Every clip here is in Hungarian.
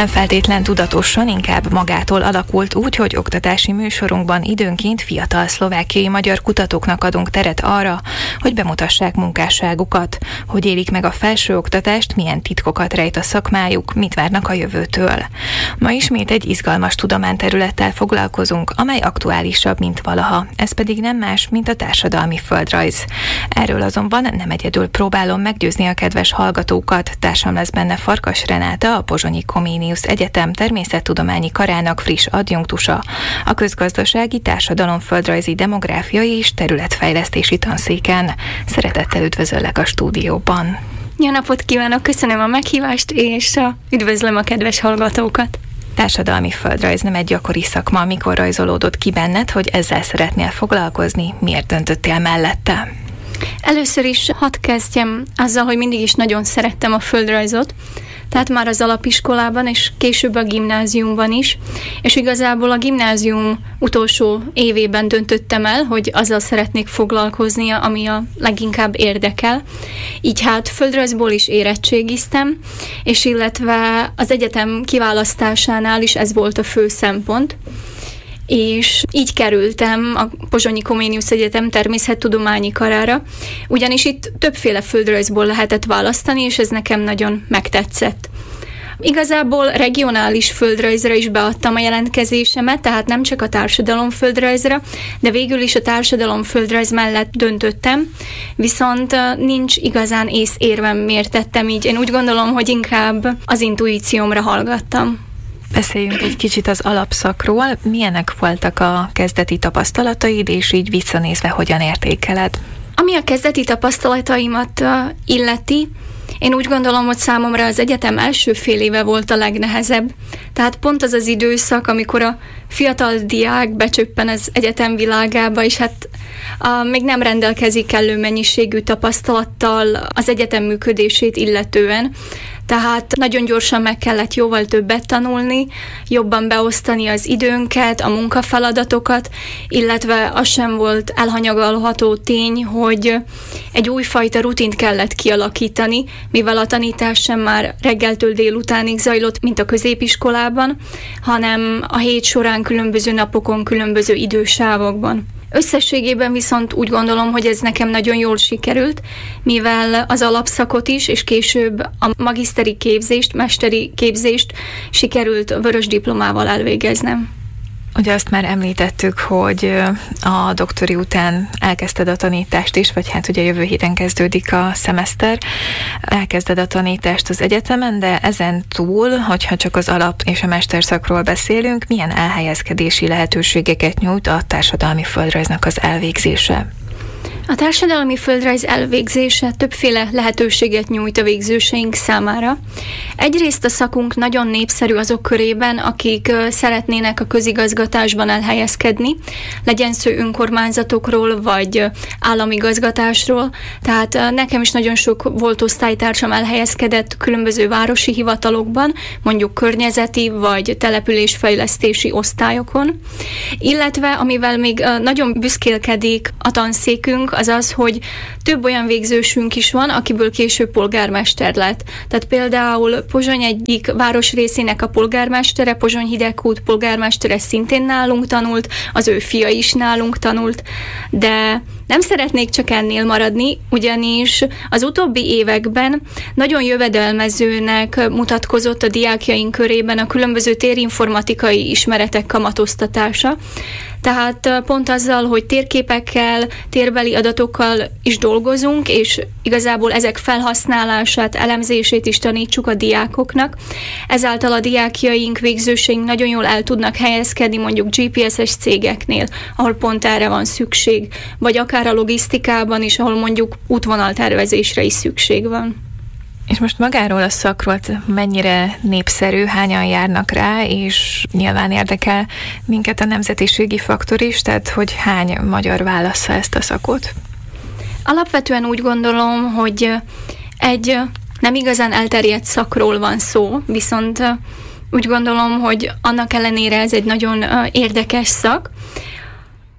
Nem feltétlen tudatosan, inkább magától alakult úgy, hogy oktatási műsorunkban időnként fiatal szlovákiai magyar kutatóknak adunk teret arra, hogy bemutassák munkásságukat, hogy élik meg a felsőoktatást, milyen titkokat rejt a szakmájuk, mit várnak a jövőtől. Ma ismét egy izgalmas tudományterülettel foglalkozunk, amely aktuálisabb, mint valaha. Ez pedig nem más, mint a társadalmi földrajz. Erről azonban nem egyedül próbálom meggyőzni a kedves hallgatókat. Társam lesz benne Farkas Renáta, a Pozsonyi Comenius Egyetem természettudományi karának friss adjunktusa, a közgazdasági, társadalomföldrajzi, demográfiai és területfejlesztési tanszéken. Szeretettel üdvözöllek a stúdióban. Jó napot kívánok, köszönöm a meghívást, és üdvözlöm a kedves hallgatókat. Társadalmi földrajz nem egy gyakori szakma, mikor rajzolódott ki benned, hogy ezzel szeretnél foglalkozni, miért döntöttél mellette? Először is hadd kezdjem azzal, hogy mindig is nagyon szerettem a földrajzot, tehát már az alapiskolában, és később a gimnáziumban is, és igazából a gimnázium utolsó évében döntöttem el, hogy azzal szeretnék foglalkozni, ami a leginkább érdekel. Így hát földrajzból is érettségiztem, és illetve az egyetem kiválasztásánál is ez volt a fő szempont, és így kerültem a Pozsonyi Comenius Egyetem természettudományi karára, ugyanis itt többféle földrajzból lehetett választani, és ez nekem nagyon megtetszett. Igazából regionális földrajzra is beadtam a jelentkezésemet, tehát nem csak a társadalomföldrajzra, de végül is a társadalomföldrajz mellett döntöttem, viszont nincs igazán észérvem, miért tettem így. Én úgy gondolom, hogy inkább az intuíciómra hallgattam. Beszéljünk egy kicsit az alapszakról. Milyenek voltak a kezdeti tapasztalataid, és így visszanézve hogyan értékeled? Ami a kezdeti tapasztalataimat illeti, én úgy gondolom, hogy számomra az egyetem első fél éve volt a legnehezebb. Tehát pont az az időszak, amikor a fiatal diák becsöppen az egyetem világába, és hát még nem rendelkezik kellő mennyiségű tapasztalattal az egyetem működését illetően. Tehát nagyon gyorsan meg kellett jóval többet tanulni, jobban beosztani az időnket, a munkafeladatokat, illetve az sem volt elhanyagolható tény, hogy egy újfajta rutint kellett kialakítani, mivel a tanítás sem már reggeltől délutánig zajlott, mint a középiskolában, hanem a hét során különböző napokon, különböző idősávokban. Összességében viszont úgy gondolom, hogy ez nekem nagyon jól sikerült, mivel az alapszakot is, és később a magiszteri képzést, mesteri képzést sikerült vörös diplomával elvégeznem. Ugye azt már említettük, hogy a doktori után elkezdted a tanítást is, vagy hát ugye jövő héten kezdődik a szemeszter, elkezded a tanítást az egyetemen, de ezen túl, hogyha csak az alap és a mesterszakról beszélünk, milyen elhelyezkedési lehetőségeket nyújt a társadalmi földrajznak az elvégzése? A társadalmi földrajz elvégzése többféle lehetőséget nyújt a végzőseink számára. Egyrészt a szakunk nagyon népszerű azok körében, akik szeretnének a közigazgatásban elhelyezkedni, legyen szó önkormányzatokról vagy államigazgatásról, tehát nekem is nagyon sok volt osztálytársam elhelyezkedett különböző városi hivatalokban, mondjuk környezeti vagy településfejlesztési osztályokon, illetve amivel még nagyon büszkélkedik a tanszékünk, az az, hogy több olyan végzősünk is van, akiből később polgármester lett. Tehát például Pozsony egyik városrészének a polgármestere, Pozsony-Hidegkút polgármestere szintén nálunk tanult, az ő fia is nálunk tanult, de nem szeretnék csak ennél maradni, ugyanis az utóbbi években nagyon jövedelmezőnek mutatkozott a diákjaink körében a különböző térinformatikai ismeretek kamatoztatása. Tehát pont azzal, hogy térképekkel, térbeli adatokkal is dolgozunk, és igazából ezek felhasználását, elemzését is tanítsuk a diákoknak. Ezáltal a diákjaink, végzőseink nagyon jól el tudnak helyezkedni mondjuk GPS-es cégeknél, ahol pont erre van szükség, vagy akár a logisztikában is, ahol mondjuk útvonaltervezésre is szükség van. És most magáról a szakról mennyire népszerű, hányan járnak rá, és nyilván érdekel minket a nemzetiségi faktor is, tehát hogy hány magyar válassza ezt a szakot? Alapvetően úgy gondolom, hogy egy nem igazán elterjedt szakról van szó, viszont úgy gondolom, hogy annak ellenére ez egy nagyon érdekes szak.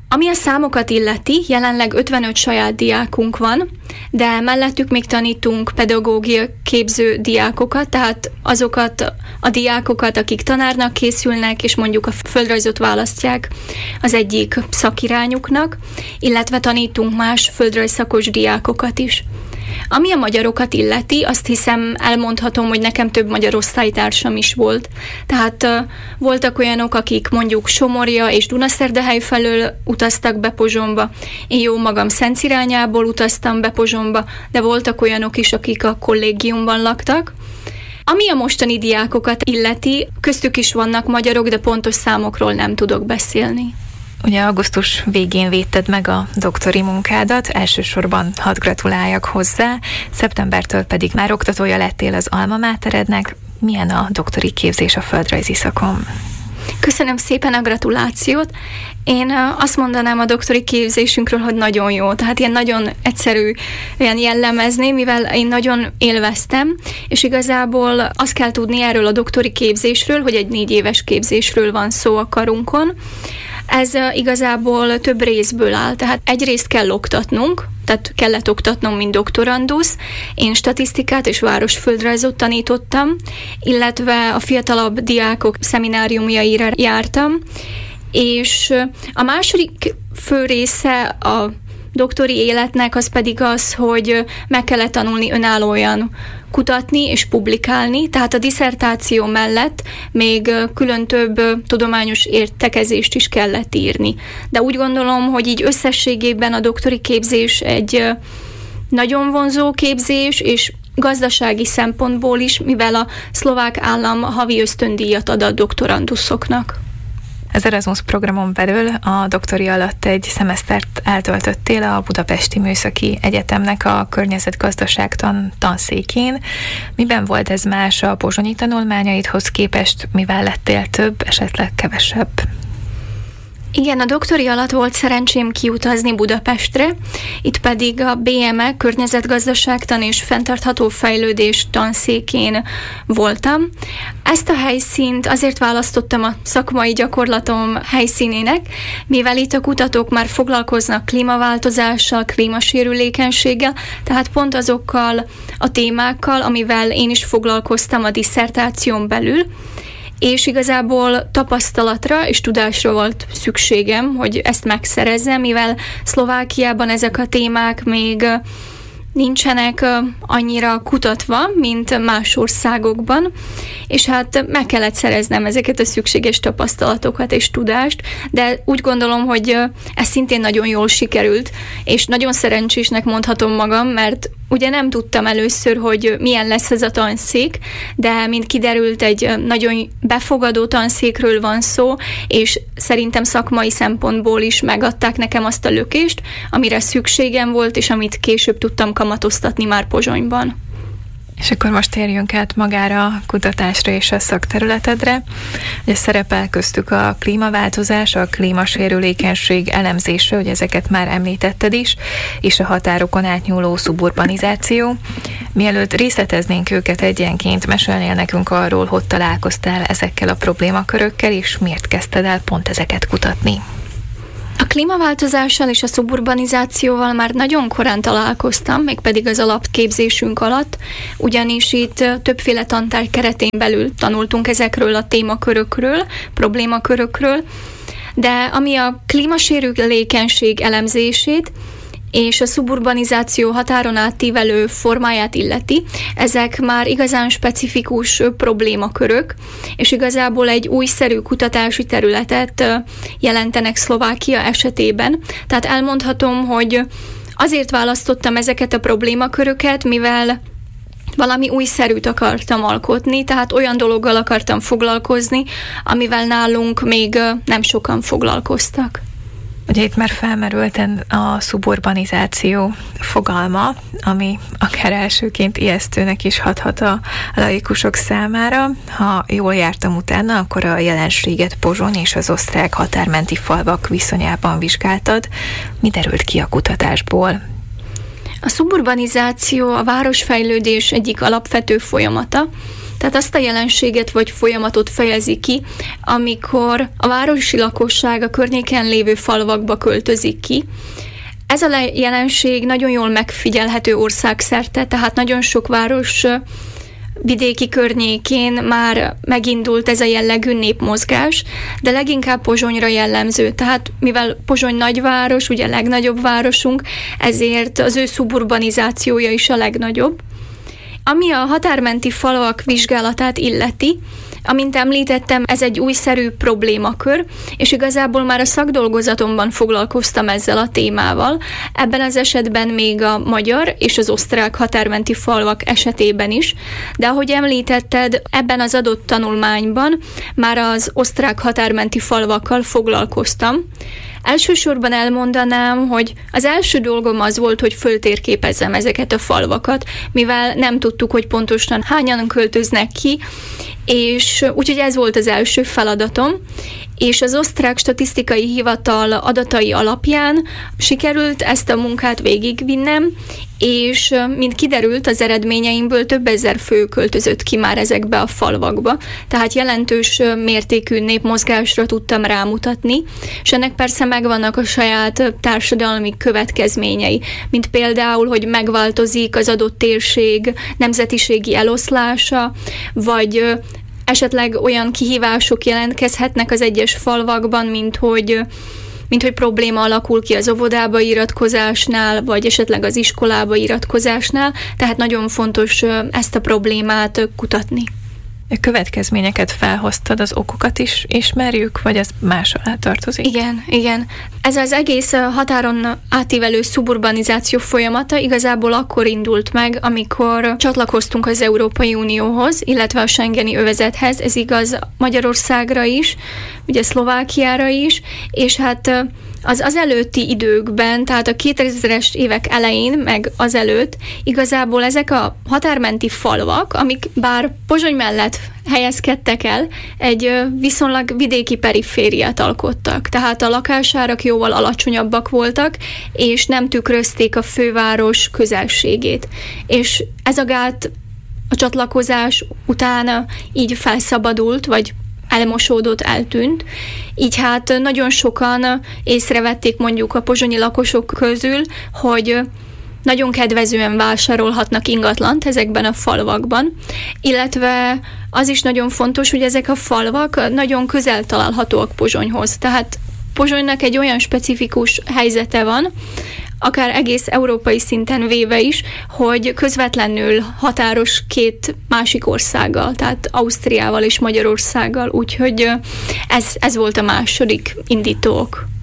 Ami a számokat illeti, jelenleg 55 saját diákunk van, de mellettük még tanítunk pedagógia képző diákokat, tehát azokat a diákokat, akik tanárnak készülnek, és mondjuk a földrajzot választják az egyik szakirányuknak, illetve tanítunk más földrajzszakos diákokat is. Ami a magyarokat illeti, azt hiszem elmondhatom, hogy nekem több magyar osztálytársam is volt. Tehát voltak olyanok, akik mondjuk Somorja és Dunaszerdahely felől utaztak be Pozsonyba. Én jó magam Szenc irányából utaztam be Pozsonyba, de voltak olyanok is, akik a kollégiumban laktak. Ami a mostani diákokat illeti, köztük is vannak magyarok, de pontos számokról nem tudok beszélni. Ugye augusztus végén védted meg a doktori munkádat, elsősorban hadd gratuláljak hozzá, szeptembertől pedig már oktatója lettél az Alma Máterednek. Milyen a doktori képzés a földrajzi szakon? Köszönöm szépen a gratulációt. Én azt mondanám a doktori képzésünkről, hogy nagyon jó. Tehát ilyen nagyon egyszerű olyan jellemezni, mivel én nagyon élveztem, és igazából azt kell tudni erről a doktori képzésről, hogy egy 4 éves képzésről van szó a karunkon. Ez igazából több részből áll, tehát egyrészt kell oktatnunk, tehát kellett oktatnom, mint doktorandusz. Én statisztikát és városföldrajzot tanítottam, illetve a fiatalabb diákok szemináriumjaira jártam, és a második fő része a doktori életnek az pedig az, hogy meg kellett tanulni önállóan kutatni és publikálni, tehát a disszertáció mellett még külön több tudományos értekezést is kellett írni. De úgy gondolom, hogy így összességében a doktori képzés egy nagyon vonzó képzés, és gazdasági szempontból is, mivel a szlovák állam havi ösztöndíjat ad a doktoranduszoknak. Az Erasmus programon belül a doktori alatt egy szemesztert eltöltöttél a Budapesti Műszaki Egyetemnek a környezetgazdaságtan tanszékén. Miben volt ez más a pozsonyi tanulmányaidhoz képest, mivel lettél több, esetleg kevesebb? Igen, a doktori alatt volt szerencsém kiutazni Budapestre, itt pedig a BME környezetgazdaságtan és fenntartható fejlődés tanszékén voltam. Ezt a helyszínt azért választottam a szakmai gyakorlatom helyszínének, mivel itt a kutatók már foglalkoznak klímaváltozással, klímasérülékenységgel, tehát pont azokkal a témákkal, amivel én is foglalkoztam a disszertáción belül, és igazából tapasztalatra és tudásra volt szükségem, hogy ezt megszerezzem, mivel Szlovákiában ezek a témák még nincsenek annyira kutatva, mint más országokban, és hát meg kellett szereznem ezeket a szükséges tapasztalatokat és tudást, de úgy gondolom, hogy ez szintén nagyon jól sikerült, és nagyon szerencsésnek mondhatom magam, mert ugye nem tudtam először, hogy milyen lesz ez a tanszék, de mint kiderült, egy nagyon befogadó tanszékről van szó, és szerintem szakmai szempontból is megadták nekem azt a lökést, amire szükségem volt, és amit később tudtam kamatoztatni már Pozsonyban. És akkor most térjünk át magára a kutatásra és a szakterületedre. Ugye szerepel köztük a klímaváltozás, a klímasérülékenység elemzése, hogy ezeket már említetted is, és a határokon átnyúló szuburbanizáció. Mielőtt részleteznénk őket egyenként, mesélnél nekünk arról, hogy találkoztál ezekkel a problémakörökkel, és miért kezdted el pont ezeket kutatni? A klímaváltozással és a szuburbanizációval már nagyon korán találkoztam, mégpedig az alapképzésünk alatt, ugyanis itt többféle tantárgy keretén belül tanultunk ezekről a témakörökről, problémakörökről, de ami a klímasérülékenység elemzését és a szuburbanizáció határon átívelő formáját illeti, ezek már igazán specifikus problémakörök, és igazából egy újszerű kutatási területet jelentenek Szlovákia esetében. Tehát elmondhatom, hogy azért választottam ezeket a problémaköröket, mivel valami újszerűt akartam alkotni, tehát olyan dologgal akartam foglalkozni, amivel nálunk még nem sokan foglalkoztak. Ugye itt már felmerült a szuburbanizáció fogalma, ami akár elsőként ijesztőnek is hathat a laikusok számára. Ha jól jártam utána, akkor a jelenséget Pozsony és az osztrák határmenti falvak viszonyában vizsgáltad. Mi derült ki a kutatásból? A szuburbanizáció a városfejlődés egyik alapvető folyamata, Tehát azt a jelenséget vagy folyamatot fejezi ki, amikor a városi lakosság a környéken lévő falvakba költözik ki. Ez a jelenség nagyon jól megfigyelhető országszerte, tehát nagyon sok város vidéki környékén már megindult ez a jellegű népmozgás, de leginkább Pozsonyra jellemző. Tehát mivel Pozsony nagyváros, ugye legnagyobb városunk, ezért az ő szuburbanizációja is a legnagyobb. Ami a határmenti falvak vizsgálatát illeti, amint említettem, ez egy újszerű problémakör, és igazából már a szakdolgozatomban foglalkoztam ezzel a témával. Ebben az esetben még a magyar és az osztrák határmenti falvak esetében is, de ahogy említetted, ebben az adott tanulmányban már az osztrák határmenti falvakkal foglalkoztam. Elsősorban elmondanám, hogy az első dolgom az volt, hogy föltérképezzem ezeket a falvakat, mivel nem tudtuk, hogy pontosan hányan költöznek ki, és úgyhogy ez volt az első feladatom, és az osztrák statisztikai hivatal adatai alapján sikerült ezt a munkát végigvinnem, és mint kiderült, az eredményeimből több ezer fő költözött ki már ezekbe a falvakba, tehát jelentős mértékű népmozgásra tudtam rámutatni, és ennek persze megvannak a saját társadalmi következményei, mint például, hogy megváltozik az adott térség nemzetiségi eloszlása, vagy esetleg olyan kihívások jelentkezhetnek az egyes falvakban, mint hogy probléma alakul ki az óvodába iratkozásnál, vagy esetleg az iskolába iratkozásnál, tehát nagyon fontos ezt a problémát kutatni. A következményeket felhoztad, az okokat is ismerjük, vagy ez más alá tartozik? Igen. Ez az egész határon átívelő szuburbanizáció folyamata igazából akkor indult meg, amikor csatlakoztunk az Európai Unióhoz, illetve a Schengeni övezethez, ez igaz Magyarországra is, ugye Szlovákiára is, és hát az előtti időkben, tehát a 2000-es évek elején, meg azelőtt igazából ezek a határmenti falvak, amik bár Pozsony mellett helyezkedtek el, egy viszonylag vidéki perifériát alkottak. Tehát a lakásárak jóval alacsonyabbak voltak, és nem tükrözték a főváros közelségét. És ez a gát a csatlakozás utána így felszabadult, vagy elmosódott, eltűnt. Így hát nagyon sokan észrevették mondjuk a pozsonyi lakosok közül, hogy nagyon kedvezően vásárolhatnak ingatlant ezekben a falvakban, illetve az is nagyon fontos, hogy ezek a falvak nagyon közel találhatóak Pozsonyhoz. Tehát Pozsonynak egy olyan specifikus helyzete van, akár egész európai szinten véve is, hogy közvetlenül határos két másik országgal, tehát Ausztriával és Magyarországgal, úgyhogy ez volt a második indítók.